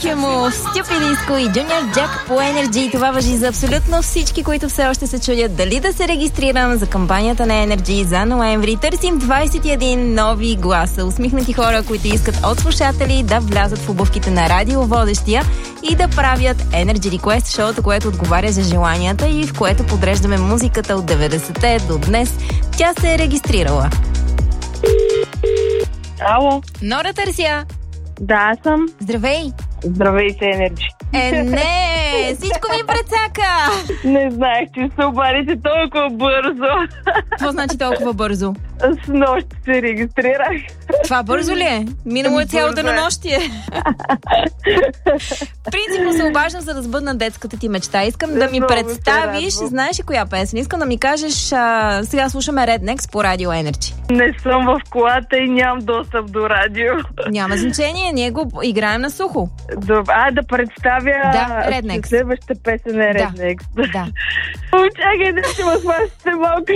Geronimo, Stupidisco и Junior Jack по Energy. Това важи за абсолютно всички, които все още се чудят дали да се регистрирам за кампанията на Energy за ноември. Търсим 21 нови гласа. Усмихнати хора, които искат от слушатели да влязат в обувките на радиоводещия и да правят Energy Request, шоуто, което отговаря за желанията и в което подреждаме музиката от 90-те до днес. Тя се е регистрирала. Ало. Нора търся. Да, съм. Здравей. Здравейте, Energy. Не, всичко ми прецака. Не знаех, че се обадите толкова бързо. Какво значи толкова бързо? С нощ се регистрирах. Това бързо ли е? Минало е цяло денонощие. Принципно се обаждам, за да сбъдна детската ти мечта. Искам да ми представиш, знаеш ли коя песен? Искам да ми кажеш, сега слушаме Rednex по Радио Energy. Не съм в колата и нямам достъп до радио. Няма значение, ние го играем на сухо. Да представя Rednex. Следващата песен е Rednex. Да. Чакайте, ще ме смащате малко.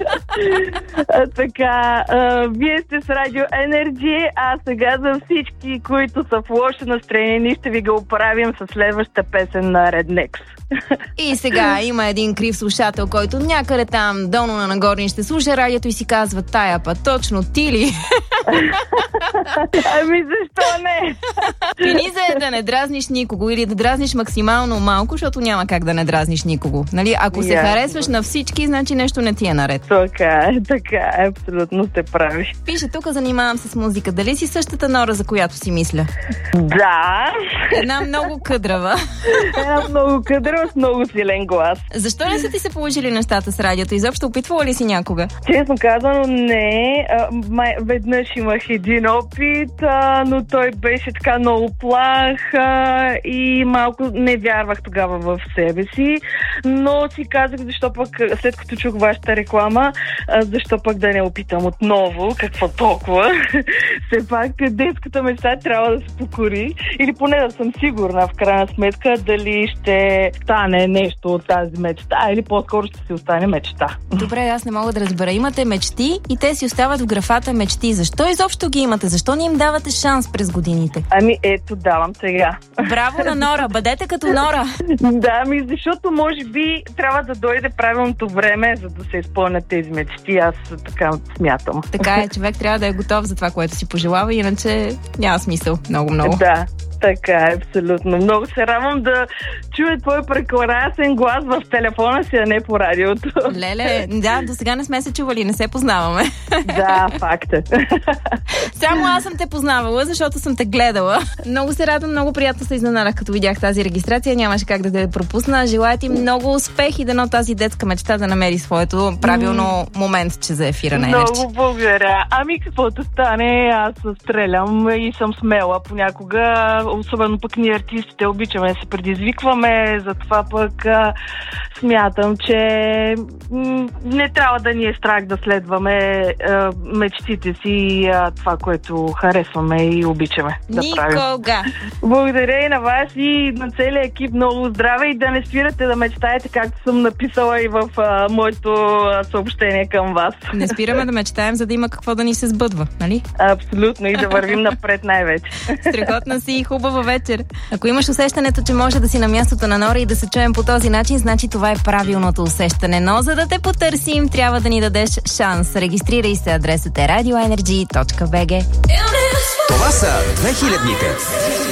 Така, вие сте с Радио Energy, а сега за всички, които са в лошо настроение, ние ще ви го оправим с следващата песен на Rednex. И сега има един крив слушател, който някъде там долу на нагорни ще слуша радиото и си казва: тая път точно ти ли? Ами защо не? Финиза е да не дразниш никого или да дразниш максимално малко, защото няма как да не дразниш никого. Нали? Ако се харесваш на всички, значи нещо не ти е наред. Така е, абсолютно сте прави. Пише тук, занимавам се с музика. Дали си същата Нора, за която си мисля? Да. Една много къдрава. Една много къдрава с много силен глас. Защо не са ти се положили нещата с радиото? Изобщо опитвала ли си някога? Честно казано, не. Веднъж имах един опит, но той беше така много плах и малко не вярвах тогава в себе си, но си казах, защо пък, след като чух вашата реклама, защо пък да не опитам отново, какво толкова. Все пак детската мечта трябва да се покори, или поне да съм сигурна в крайна сметка дали ще стане нещо от тази мечта, или по-скоро ще си остане мечта. Добре, аз не мога да разбера. Имате мечти и те си остават в графата мечти. Защо изобщо ги имате? Защо не им давате шанс през годините? Ами ето, давам сега. Браво на Нора, бъдете като Нора. Да, защото може би трябва да дойде правилното време, за да се изпълнят тези мечти. Аз така смятам. Така е, човек трябва да е готов за това, което си пожелава, иначе няма смисъл. Много. Да. Така е, абсолютно. Много се радвам да чуя твой прекрасен глас в телефона си, а не по радиото. Леле, да, до сега не сме се чували, не се познаваме. Да, факт е. Само аз съм те познавала, защото съм те гледала. Много се радвам, много приятно се изненадах, като видях тази регистрация. Нямаше как да те пропусна. Желая ти много успех и дано тази детска мечта да намери своето правилно моментче за ефира на Energy. Много благодаря. Ами каквото стане, аз стрелям и съм смела понякога. Особено пък ние артистите обичаме да се предизвикваме, затова пък смятам, че не трябва да ни е страх да следваме мечтите си, това, което харесваме и обичаме да правим. Никога! Благодаря и на вас и на целия екип, много здраве и да не спирате да мечтаете, както съм написала и в моето съобщение към вас. Не спираме да мечтаем, за да има какво да ни се сбъдва, нали? Абсолютно, и да вървим напред най-вече. Страхотна си и хубава вечер. Ако имаш усещането, че може да си на мястото на Нора и да се чуем по този начин, значи това е правилното усещане. Но за да те потърсим, трябва да ни дадеш шанс. Регистрирай се, адресът е radioenergy.bg. Това са 2000-ните.